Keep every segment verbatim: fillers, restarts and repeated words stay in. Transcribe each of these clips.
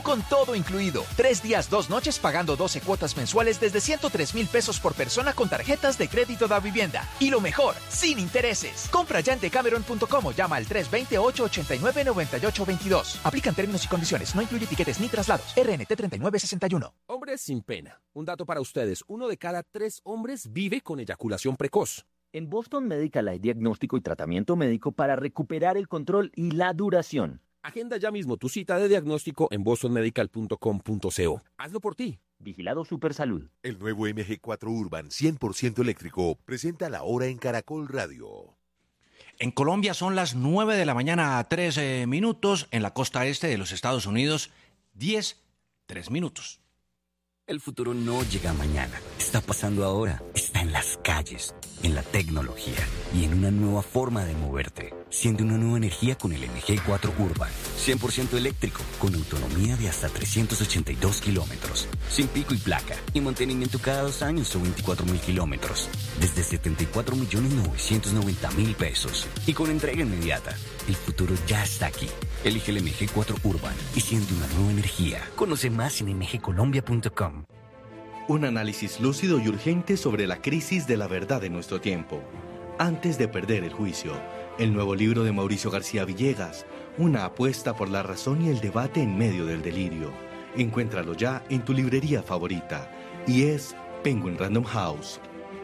con todo incluido. Tres días, dos noches pagando doce cuotas mensuales desde ciento tres mil pesos por persona con tarjetas de crédito da vivienda. Y lo mejor, sin intereses. Compra ya en decameron punto com o llama al tres dos cero, ocho ocho nueve, nueve ocho dos dos. Aplican términos y condiciones. No incluye tiquetes ni traslados. R N T treinta y nueve sesenta y uno. Hombres sin pena. Un dato para ustedes. Uno de cada tres hombres vive con eyaculación precoz. En Boston Medical hay diagnóstico y tratamiento médico para recuperar el control y la duración. Agenda ya mismo tu cita de diagnóstico en boston medical punto com punto co. Hazlo por ti. Vigilado Supersalud. El nuevo M G cuatro Urban cien por ciento eléctrico presenta la hora en Caracol Radio. En Colombia son las nueve de la mañana a trece minutos. En la costa este de los Estados Unidos, diez, tres minutos. El futuro no llega mañana, está pasando ahora, está en las calles, en la tecnología y en una nueva forma de moverte. Siente una nueva energía con el M G cuatro Urban, cien por ciento eléctrico, con autonomía de hasta trescientos ochenta y dos kilómetros, sin pico y placa y mantenimiento cada dos años o veinticuatro mil kilómetros, desde setenta y cuatro millones novecientos noventa mil pesos y con entrega inmediata. El futuro ya está aquí. Elige el M G cuatro Urban y siente una nueva energía. Conoce más en m g colombia punto com. Un análisis lúcido y urgente sobre la crisis de la verdad de nuestro tiempo. Antes de perder el juicio, el nuevo libro de Mauricio García Villegas, una apuesta por la razón y el debate en medio del delirio. Encuéntralo ya en tu librería favorita. Y es Penguin Random House.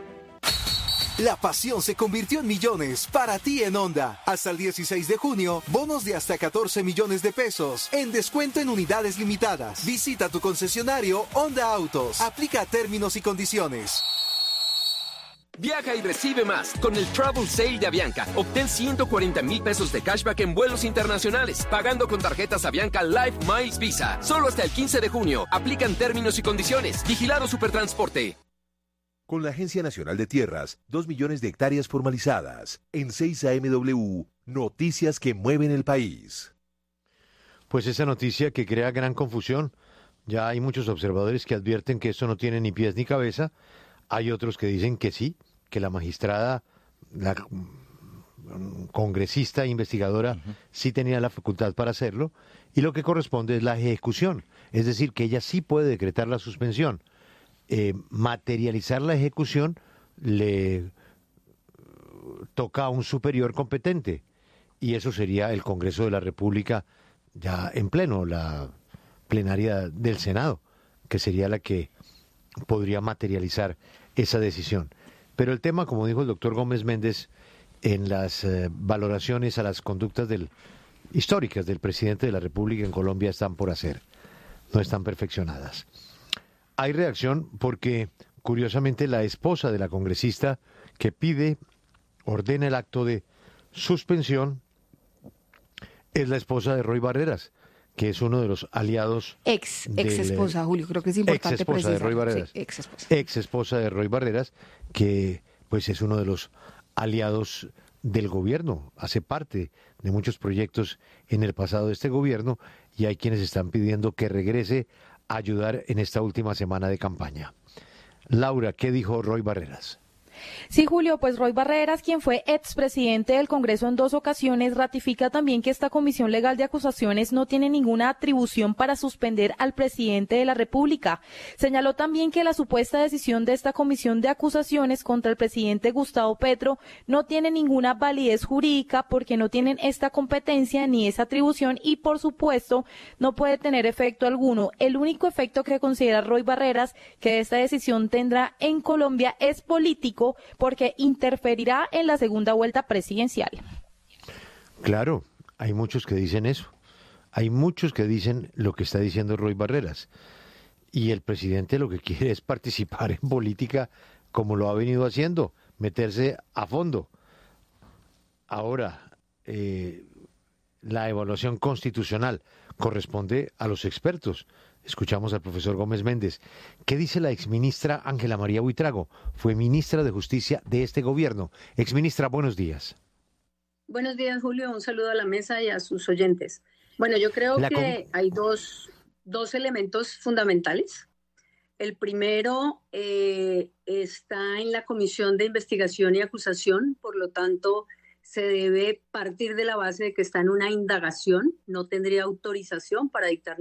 La pasión se convirtió en millones para ti en Honda. Hasta el dieciséis de junio, bonos de hasta catorce millones de pesos en descuento en unidades limitadas. Visita tu concesionario Honda Autos. Aplica términos y condiciones. Viaja y recibe más con el Travel Sale de Avianca. Obtén ciento cuarenta mil pesos de cashback en vuelos internacionales, pagando con tarjetas Avianca Life Miles Visa. Solo hasta el quince de junio. Aplican términos y condiciones. Vigilado Supertransporte. Con la Agencia Nacional de Tierras, dos millones de hectáreas formalizadas. En seis A M W, noticias que mueven el país. Pues esa noticia que crea gran confusión. Ya hay muchos observadores que advierten que esto no tiene ni pies ni cabeza. Hay otros que dicen que sí, que la magistrada, la congresista e investigadora, uh-huh. sí tenía la facultad para hacerlo. Y lo que corresponde es la ejecución. Es decir, que ella sí puede decretar la suspensión. Eh, materializar la ejecución le toca a un superior competente y eso sería el Congreso de la República ya en pleno, la plenaria del Senado, que sería la que podría materializar esa decisión. Pero el tema, como dijo el doctor Gómez Méndez, en las eh, valoraciones a las conductas del, históricas del presidente de la República en Colombia están por hacer, no están perfeccionadas. Hay reacción porque, curiosamente, la esposa de la congresista que pide, ordena el acto de suspensión, es la esposa de Roy Barreras, que es uno de los aliados... Ex, ex esposa, Julio, creo que es importante ex esposa de Roy Barreras. Sí, ex esposa. Ex esposa de Roy Barreras, que pues es uno de los aliados del gobierno, hace parte de muchos proyectos en el pasado de este gobierno, y hay quienes están pidiendo que regrese ayudar en esta última semana de campaña. Laura, ¿qué dijo Roy Barreras? Sí, Julio, pues Roy Barreras, quien fue expresidente del Congreso en dos ocasiones, ratifica también que esta Comisión Legal de Acusaciones no tiene ninguna atribución para suspender al presidente de la República. Señaló también que la supuesta decisión de esta Comisión de Acusaciones contra el presidente Gustavo Petro no tiene ninguna validez jurídica porque no tienen esta competencia ni esa atribución y, por supuesto, no puede tener efecto alguno. El único efecto que considera Roy Barreras que esta decisión tendrá en Colombia es político, porque interferirá en la segunda vuelta presidencial. Claro, hay muchos que dicen eso. Hay muchos que dicen lo que está diciendo Roy Barreras. Y el presidente lo que quiere es participar en política como lo ha venido haciendo, meterse a fondo. Ahora, eh, la evaluación constitucional corresponde a los expertos. Escuchamos al profesor Gómez Méndez. ¿Qué dice la exministra Ángela María Buitrago? Fue ministra de Justicia de este gobierno. Exministra, buenos días. Buenos días, Julio. Un saludo a la mesa y a sus oyentes. Bueno, yo creo la que com- hay dos, dos elementos fundamentales. El primero eh, está en la Comisión de Investigación y Acusación, por lo tanto, se debe partir de la base de que está en una indagación, no tendría autorización para dictar